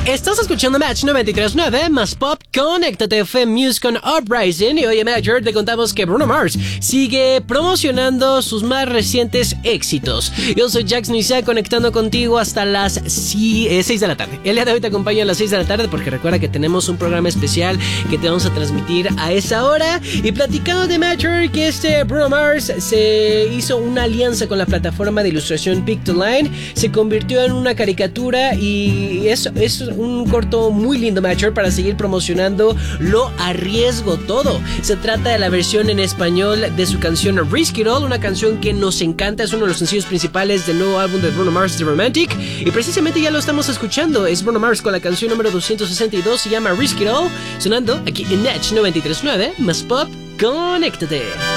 Estás escuchando Match 93.9 más Pop. Conéctate, fue Music con Uprising. Y hoy en Match te contamos que Bruno Mars sigue promocionando sus más recientes éxitos. Yo soy Jax Nuizá, conectando contigo hasta las 6 de la tarde. El día de hoy te acompaño a las 6 de la tarde porque recuerda que tenemos un programa especial que te vamos a transmitir a esa hora. Y platicando de Match, que Bruno Mars se hizo una alianza con la plataforma de ilustración Pictoline. Se convirtió en una caricatura y es un corto muy lindo, Matcher, para seguir promocionando Lo Arriesgo Todo. Se trata de la versión en español de su canción Risk It All, una canción que nos encanta, es uno de los sencillos principales del nuevo álbum de Bruno Mars, The Romantic, y precisamente ya lo estamos escuchando. Es Bruno Mars con la canción número 262, se llama Risk It All, sonando aquí en Edge 93.9 más Pop. Conéctate.